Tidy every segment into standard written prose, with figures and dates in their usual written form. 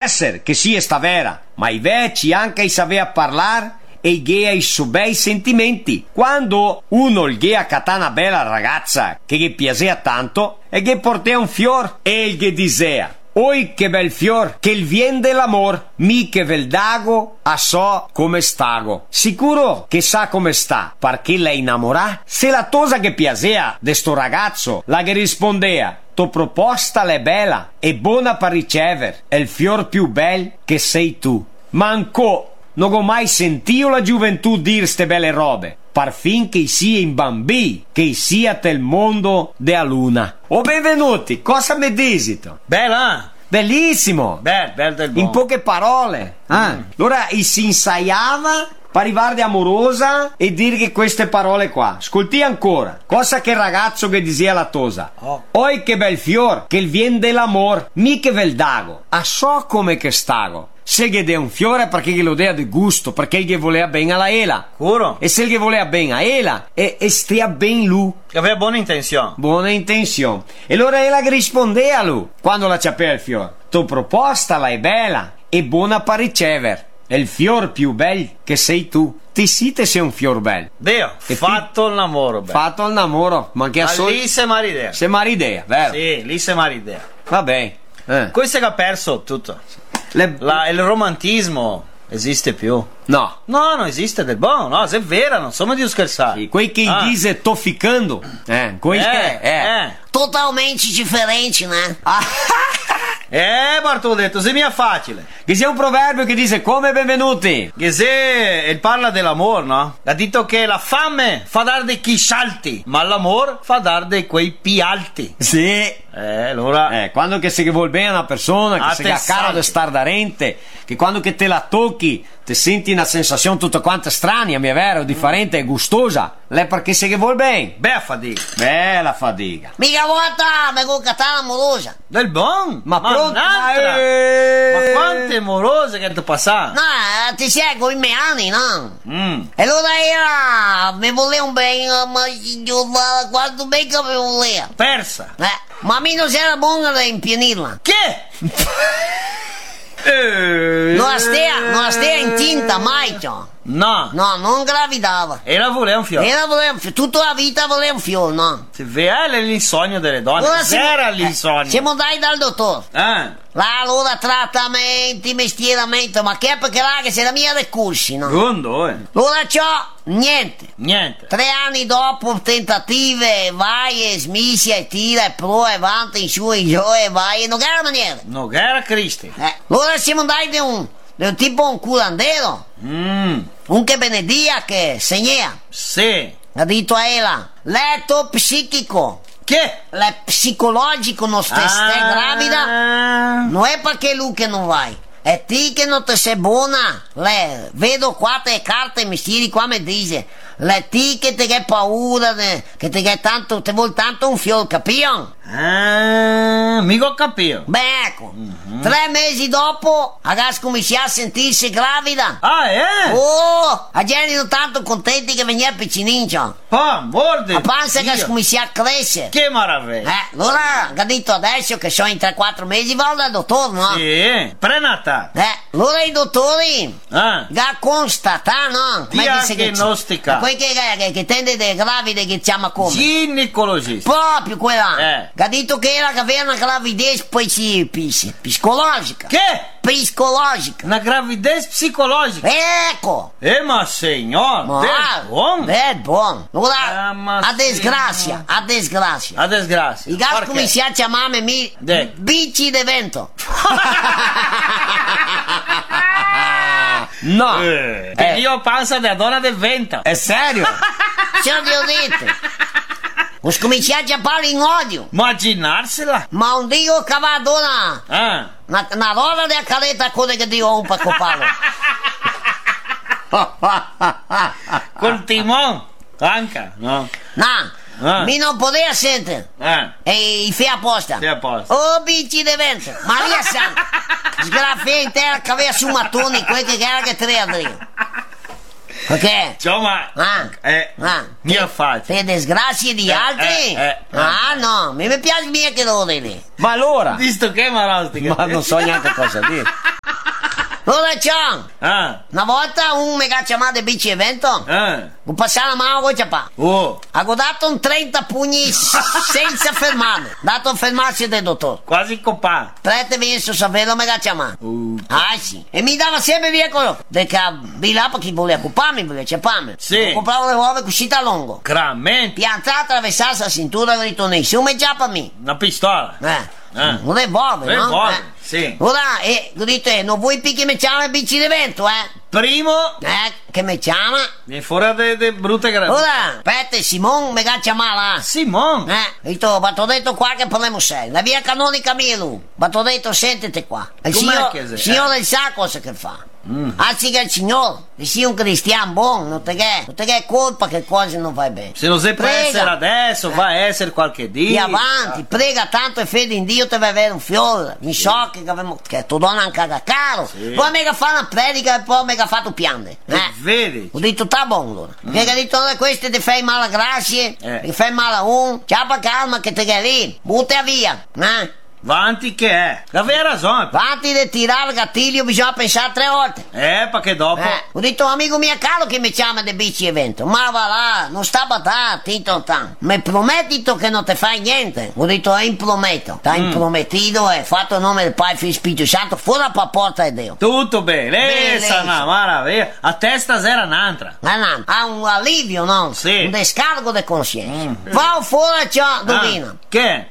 essere che sia sta vera, ma invece anche sapeva parlare e i suoi bei sentimenti. Quando uno gli accatà una bella ragazza che gli piaceva tanto e gli portava un fior e gli diceva: oi che bel fior, che il vien dell'amor, mi che vel dago, a so come stago. Sicuro che sa come sta, perché lei innamorà? Se la tosa che piaceva de sto ragazzo, la che rispondea: to proposta l'è bella e buona per ricever, è il fior più bel che sei tu. Manco non ho mai sentito la gioventù dir ste belle robe, par fin che sia in bambì, che sia del mondo della luna. Oh, benvenuti, cosa me desito? Bella? Bellissimo! Bel del buono. In poche parole. Allora si ensaiava per arrivare amorosa e dire che queste parole qua. Ascolti ancora. Cosa che il ragazzo che diceva la tosa. Oi che bel fior, che il vien dell'amor, mi che vel dago. A so come che stago. Se gli dea un fiore perché glielo dea di gusto, perché gli voleva bene alla Ela. Curo. E se gli voleva bene a Ela, e stia ben lui. Aveva buona intenzione. Buona intenzione. E allora Ela che rispondeva a lui, quando la c'apeva il fiore. Tu proposta la è bella e buona per ricever. È il fior più bel che sei tu. Ti site sei un fior bel. Dio, fatto il lamoro. Fatto il lamoro, ma che assoluto. Lì se maridea. Se maridea, vero? Sì, lì se maridea. Va bene. Questo che ha perso tutto. Il romantismo esiste più. No, non esiste del buono, no, se è vera, non sono di scherzare. Sì, quei che dice tô ficando, totalmente differente, né? Bartolletto, se mi è facile. Che sia un proverbio che dice come benvenuti. Che se parla dell'amor, no? Ha detto che la fame fa dar di chi salti, ma l'amor fa dar di quei più alti. Sì. Allora. Quando che si vuol bene a una persona, che si ha caro di star darente, che quando che te la tocchi ti senti una sensazione tutta quanta strana, mi è vero, differente e gustosa. Lei perché se che vuol bene. Bella fatica. Bella fatica. Mica volta mi vuoi catare amorosa. Del buon? Ma pronto? Ma quante amorose che ti passano? No, ti seguo in miei anni, no? E allora mi voleva un bene, ma quanto bene che mi voleva. Persa. Ma a me non era buona da impianirla. Che? Non la stea in tinta mai, ciò. No, non gravidava. E la voleva un fiore. Tutta la vita voleva un fiore, no? Si vede l'insogno delle donne. Era l'insogno. Siamo andati dal dottore. Là, allora trattamenti, mestieramento, ma che è perché là che se la mia recursi, no? Gondo, Allora ciò, niente. 3 anni dopo tentative, vai e smissia e tira e pro e vanta in su e giù e vai e non era maniera. Non era Cristi. Allora siamo andati di un tipo un curandero. Un che benedia che segnea. Sì. Ha detto a Ela, letto psichico. Che? È psicologico, non stai gravida. Non è perché lui che non vai. È te che non ti sei buona. Vedo qua te carte mestieri qua mi dice. È te che ti hai paura, che ti hai tanto, ti vuol tanto un fiore, capito? Mica ho capito. Beh, ecco. 3 mesi dopo, ragazzi cominciò a sentirsi gravida. Oh, a gente non tanto contenti che veniva piccinincio. Mordi. La panza che cominciò a crescere. Che meraviglia. Allora, ha detto adesso che sono in 3-4 mesi, vado dal dottore, no? Sì, prenata. Allora i dottori ha constatato, no? Diagnostica. Quei che tende le gravide che chiama come? Ginecologista. Proprio quella. Ha detto che era che aveva una gravidez psicologica. Che? Psicologica. Una gravidez psicologica. Ecco. Ma signor, buono. Allora, a disgrazia. I gas cominciano a chiamarmi bici de vento. No. Io penso della donna del vento. È serio? Ce l'ho detto. Ho cominciato a parlare in odio. Immaginarsela. Ma un dio che va a donna. Una roba della caletta cosa che dio un po' copalo. Col timone. Anche, no? No. Mi non poteva sentire. E i fai apposta. Oh, bici de vento. Maria Santa. Sgraffia in terra che aveva su mattoni, quel che era che tre Adrio. Perché? Insomma, mia faccia. Per disgrazie di altri? No, mi piace mica che lo vedi. Ma allora? Visto che ma non so neanche cosa dire. Ora ciao! Ah, Una volta un mi ha chiamato di bici evento. Ho passato la mano con ciapà. oh, Ha dato un 30 pugni senza fermare. Dato fermarsi del dottore. quasi copà. Prete viene su sapere mi ha chiamato. Ah sì. E mi dava sempre via quello. Perché vi là perché voleva occuparmi, voleva ciapparmi. Sì. Compravo le uova così a lungo. Grammente. Piantata, attraversare la cintura e ritornare su e ciappami. Una pistola. Un revolver, no? Revolver, sì. Ora, ho detto, non vuoi più che mi chiama il bici d'evento, Primo, che mi chiama? viene fuori de brutte grandi. Ora, aspetta, Simon mi ha chiamato. Simon. Ho detto, detto qua che problema sei. La via canonica mia lui. Ma t'ho detto, sentite qua. Il Com'è che sei? signore sa cosa che fa. Anzi che il signore sia un cristiano buono, non te che colpa che cose non fai bene. Se non sei per Prega. essere adesso, va a essere qualche Di dia. avanti, prega tanto e fede in Dio, te vai avere un fiore. Mi so che tu dona anche a caro. Sì. Poi mica fa una predica e poi mica fatto piangere. Vedi? Ho detto, sta buono allora. Perché ha detto, queste ti fai male grazie, ti fai male a un, ciapa calma che te che lì, butta via. Vanti che è. Avevi ragione. Avanti di tirare il gatilio bisogna pensare 3 volte. Perché dopo. Ho detto, amico mio caro che mi chiama del bici evento, ma va là, non sta batà, tito tan. Mi prometti che non ti fai niente. Ho detto, imprometto. T'ha impromettito e fatto il nome del Padre Figlio e Spirito Santo, fuori la porta di Dio. Tutto bene. Essa Bellissimo. una maraviglia. A testa sera un'altra. Ha un alivio, no? Sì. Un descargo di coscienza. Va fuori ciò, domina. Che?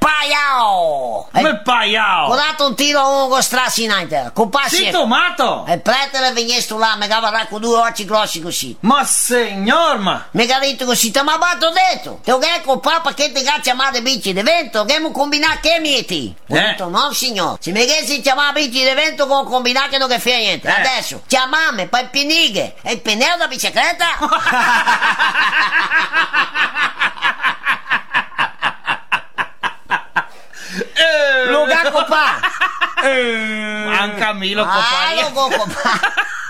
Paiao! Come paiao. Ho dato un tiro a uno con strassi in intera. Con passi Sei tomato. e prete le vignesto là, mi aveva con 2 occhi grossi così. Ma signor, ma. Mi ha detto così, ma batto detto, te ho detto papà che ti ha chiamato bici d'evento, che mi combinare che mieti. Ho detto no signor, se mi si chiamava bici d'evento con combinare che non che fa niente. Adesso, chiamami per il pinighe e il pennello da bicicletta. Lo ga copà. Anche a me lo coparia. Lo copà.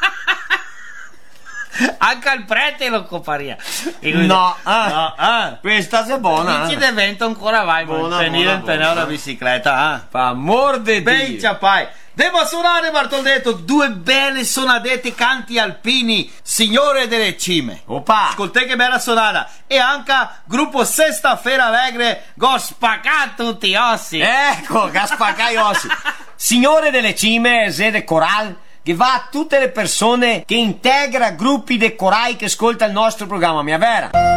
Anche al prete lo coparia. No, no. questa è buona. Dici d'evento ancora vai, Buona, venire buona, il pennello da bicicletta. Per amor di Ben Dio. ciapai. Devo suonare, Bartoldetto, 2 belle sonadette canti alpini, Signore delle Cime. Opa. Ascoltate che bella sonata. E anche gruppo Sesta Fera Alegre, go spaccato tutti ossi. Ecco, Gaspacai Ossi. Signore delle Cime, sede coral, che va a tutte le persone che integra gruppi de corai che ascolta il nostro programma, mia vera.